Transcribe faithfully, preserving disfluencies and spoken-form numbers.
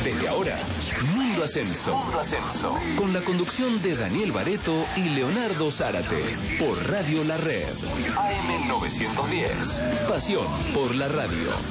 Desde ahora, Mundo Ascenso. Mundo Ascenso. Con la conducción de Daniel Bareto y Leonardo Zárate. Por Radio La Red. A M novecientos diez. Pasión por la radio.